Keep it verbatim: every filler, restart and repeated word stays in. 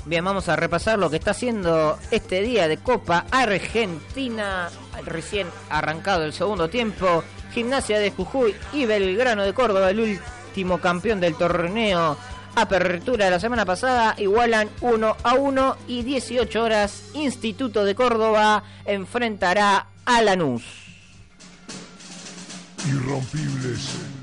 Bien, vamos a repasar lo que está haciendo este día de Copa Argentina. Recién arrancado el segundo tiempo. Gimnasia de Jujuy y Belgrano de Córdoba, el último campeón del torneo Apertura de la semana pasada, igualan uno a uno. Y dieciocho horas, Instituto de Córdoba enfrentará a Lanús. Irrompibles.